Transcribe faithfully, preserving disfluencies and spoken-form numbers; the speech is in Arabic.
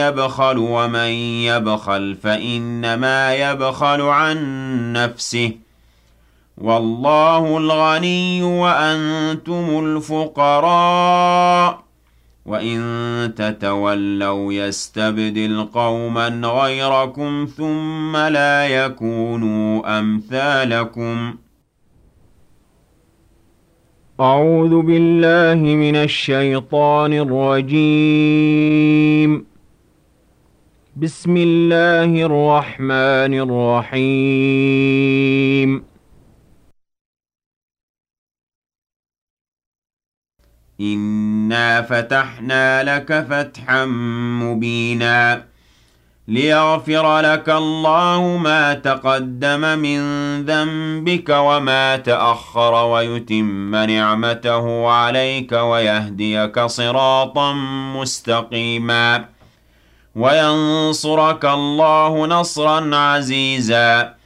يبخل ومن يبخل فإنما يبخل عن نفسه والله الغني وأنتم الفقراء وإن تتولوا يستبدل قوما غيركم ثم لا يكونوا أمثالكم. أعوذ بالله من الشيطان الرجيم. بسم الله الرحمن الرحيم. إنا فتحنا لك فتحا مبينا ليغفر لك الله ما تقدم من ذنبك وما تأخر ويتم نعمته عليك ويهديك صراطا مستقيما وينصرك الله نصرا عزيزا